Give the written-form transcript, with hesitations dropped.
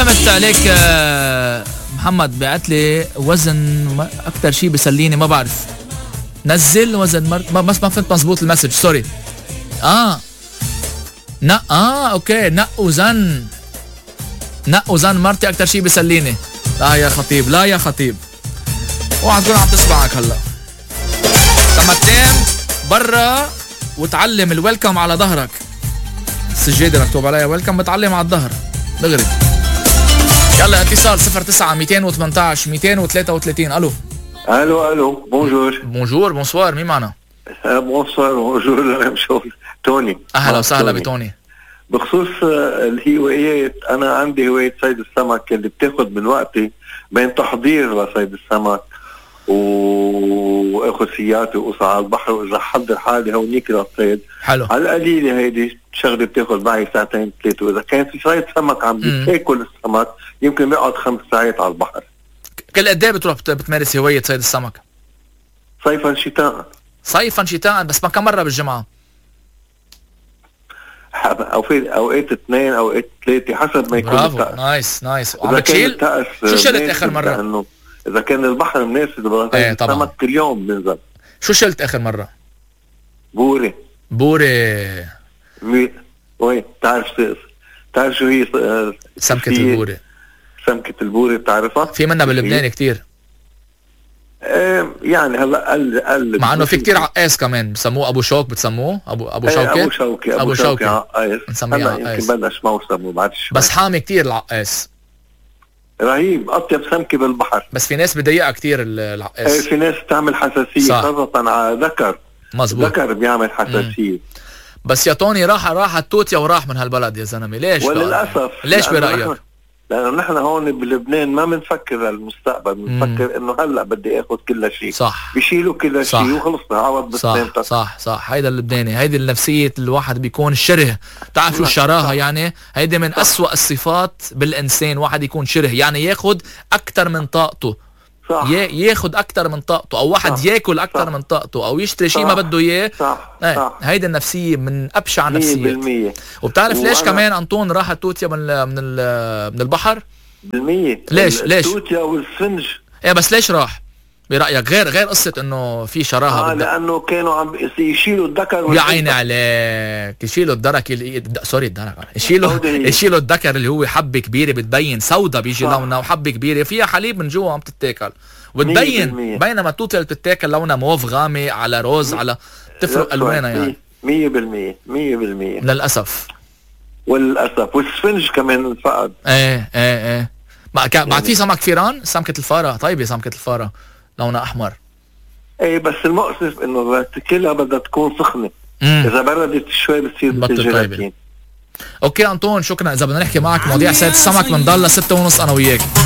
فهمت عليك محمد بعت لي وزن اكثر شيء بسليني ما بعرف نزل وزن ما فهمت مزبوط المسج سوري. اوكي نق وزن مرتي اكثر شيء بسليني. لا يا خطيب اوعى تكون عم تسمعك هلا. لما تنام برا وتعلم الويلكم على ظهرك، السجاده مكتوب عليها ويلكم بتعلم على الظهر دغري. يلا اتصال 09 218 233. الو بونجور بونسوار مين معنا؟ بونجور توني. اهلا وسهلا بتوني. بخصوص الهوايات، انا عندي هواية صيد السمك اللي بتاخد من وقتي بين تحضير لصيد السمك واخذ سيارتي وقصة على البحر، واذا حضر حالي هونيك للصيد. حلو. على القليلة هيدي شغلة بتاخد معي ساعتين ثلاثة، واذا كان في صيد سمك عم بتاكل السمك يمكن بيقعد 5 ساعات على البحر. كل قد ايه بتروح بتمارس هواية صيد السمك؟ صيفا شتاء بس ما كم مرة بالجمعة؟ او في اوقات 2 اوقات 3 حسب ما يكون. برافو. نايس. وعم بتشيل؟ شو شلت اخر مرة؟ اذا كان البحر مناسب السمك كل يوم بنزل. شو شلت اخر مرة؟ بوري. وين تعرف شو هي سمكة البوري؟ سمكة البوري بتعرفها؟ في منها بلبنان كتير. يعني هلا قل مع انه في كتير عقاس كمان بسموه ابو شوك. بتسموه ابو شوكي عقاس. نسميه عقاس. يمكن بلش موسم بعد شوي. بس حامي كتير العقاس. رهيب، اطيب سمكة بالبحر. بس في ناس بضيقها كتير العقاس. في ناس تعمل حساسية خاصة على ذكر. مظبوط. ذكر بيعمل حساسية. بس يا طوني راح التوتيا وراح من هالبلد يا زلمه. ليش؟ وللاسف. ليش برأيك؟ لأنه نحن هون بلبنان ما بنفكر المستقبل، بنفكر إنه هلا بدي آخذ كل شيء. صح. بيشيلوا كل شيء وخلصنا عوض بالسنة. صح. هيدا اللبناني، هيدي النفسية الواحد بيكون شره. بتعرف شو الشراهة يعني؟ هيدي من أسوأ الصفات بالإنسان، واحد يكون شره يعني ياخد أكتر من طاقته. صح. ياخد أكتر من طاقته، أو واحد صح. ياكل أكتر من طاقته، أو يشتري شيء ما بده إياه. صح. هيدي النفسية من أبشع نفسيات. وبتعرف ليش كمان أنطون راح التوتيا من البحر؟ بالمية. ليش؟ التوتيا والسفنج. بس ليش راح برأيك؟ غير قصة إنه في شراهة. لأنه كانوا عم يشيلوا الذكر. يا عيني عليك، يشيلوا الدرك يشيلوا الذكر اللي هو حبة كبيرة بتبين سودا بيجي لونها، وحبة كبيرة فيها حليب من جوا عم تتاكل وتبين، بينما التوتة اللي بتتاكل لونها موف غامق على روز على تفرق ألوانها يعني. 100%. للأسف. والسفنج كمان فقد. ايه بعد في سمك فيران، سمكة الفارة. طيب سمكة الفارة لونها أحمر. ايه بس المؤسف انه كلها بدها تكون سخنة. اذا بردت شوي بتصير بتجي. اوكي انطون شكرا. اذا بدنا نحكي معك مواضيع سيد السمك بنضل 6:30 انا وياك.